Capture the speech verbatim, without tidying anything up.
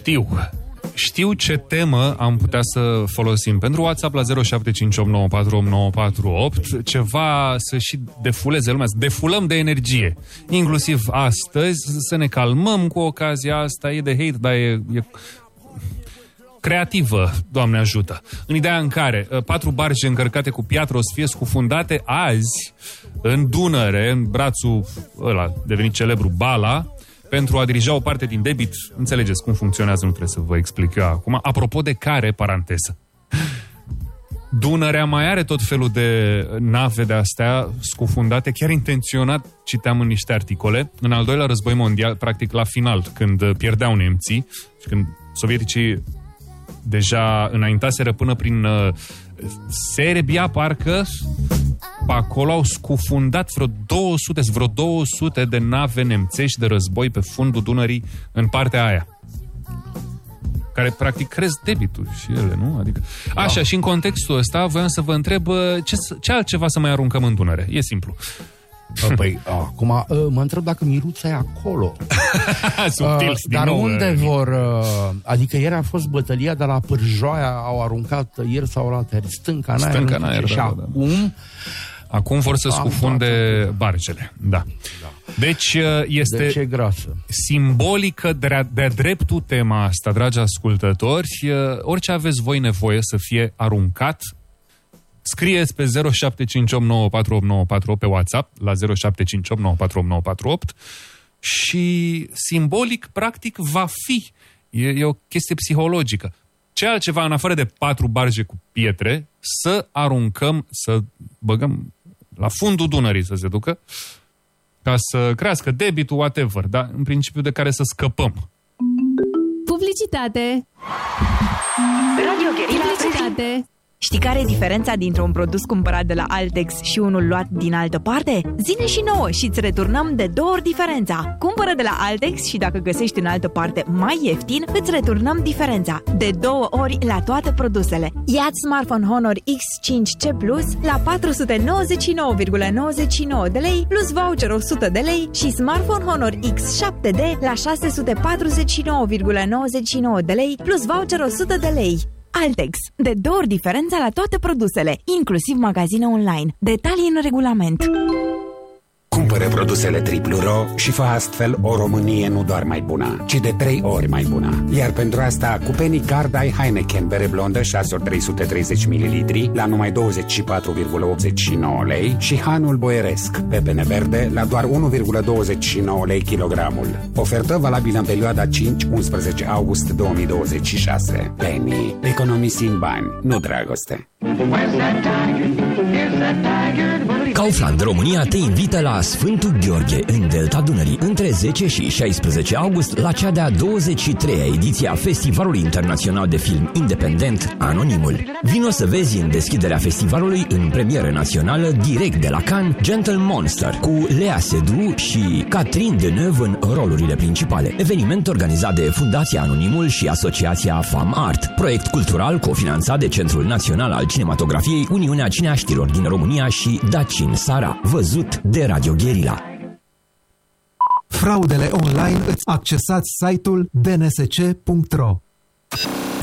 Știu. Știu ce temă am putea să folosim pentru WhatsApp la zero șapte cinci opt nouă patru opt nouă patru opt. Ceva să și defuleze lumea, să defulăm de energie. Inclusiv astăzi, să ne calmăm cu ocazia asta. E de hate, dar e... e creativă, Doamne ajută. În ideea în care patru barge încărcate cu piatră o să fie scufundate azi în Dunăre, în brațul ăla devenit celebru Bala, pentru a dirija o parte din debit. Înțelegeți cum funcționează, nu trebuie să vă explic eu acum. Apropo de care, paranteză, Dunărea mai are tot felul de nave de astea scufundate, chiar intenționat, citeam în niște articole, în al doilea război mondial, practic la final, când pierdeau nemții, când sovieticii deja înaintaseră până prin uh, Serbia, parcă, pe acolo au scufundat vreo două sute, vreo două sute de nave nemțești de război pe fundul Dunării în partea aia, care practic cresc debitul și ele, nu? Adică... Așa, și în contextul ăsta voiam să vă întreb ce, ce altceva să mai aruncăm în Dunăre. E simplu. Păi, acum mă întreb dacă Miruța e acolo. Subtil, uh, dar nou, unde uh, vor... Uh, adică ieri a fost bătălia de la Pârjoaia, au aruncat ieri sau la teri stânca în aer. Stânca în aer, și da, acum... Da. Acum vor să scufunde bargele. Da. Da. Deci este de ce grasă? Simbolică de-a, de-a dreptul tema asta, dragi ascultători. Orice aveți voi nevoie să fie aruncat, scrieți pe zero șapte cinci opt nouă patru opt nouă patru opt pe WhatsApp la zero șapte cinci opt nouă patru opt nouă patru opt și simbolic, practic, va fi. E, e o chestie psihologică. Ce altceva, în afară de patru barge cu pietre, să aruncăm, să băgăm la fundul Dunării să se ducă, ca să crească debitul, whatever, dar în principiu de care să scăpăm. Publicitate! Radio Guerilla. Publicitate! Știi care e diferența dintre un produs cumpărat de la Altex și unul luat din altă parte? Zine și nouă și îți returnăm de două ori diferența. Cumpără de la Altex și dacă găsești în altă parte mai ieftin, îți returnăm diferența. De două ori la toate produsele. Ia-ți smartphone Honor X cinci C Plus la patru sute nouăzeci și nouă virgulă nouăzeci și nouă de lei plus voucher o sută de lei și smartphone Honor X șapte D la șase sute patruzeci și nouă virgulă nouăzeci și nouă de lei plus voucher o sută de lei. Altex. De două ori diferența la toate produsele, inclusiv magazine online. Detalii în regulament. Cumpără produsele Triplu Ro și fă astfel o Românie nu doar mai bună, ci de trei ori mai bună. Iar pentru asta, cu Penny Card ai Heineken bere blondă șase ori trei sute treizeci mililitri la numai douăzeci și patru virgulă optzeci și nouă lei și Hanul Boieresc pepene verde la doar unu virgulă douăzeci și nouă lei kilogramul. Ofertă valabilă în perioada cinci unsprezece august două mii douăzeci și șase. Penny. Economisim bani, nu dragoste. Kaufland România te invită la Sfântul Gheorghe în Delta Dunării între zece și șaisprezece august la cea de-a douăzeci și treia ediție a Festivalului Internațional de Film Independent Anonimul. Vino să vezi în deschiderea festivalului în premieră națională direct de la Cannes Gentle Monster cu Lea Seydoux și Catherine Deneuve în rolurile principale. Eveniment organizat de Fundația Anonimul și Asociația Fam Art. Proiect cultural cofinanțat de Centrul Național al Cinematografiei, Uniunea Cineaștilor din România și Dacin Sara, văzut de Radio Guerilla. Fraudele online, îți accesați site-ul d n s c punct r o.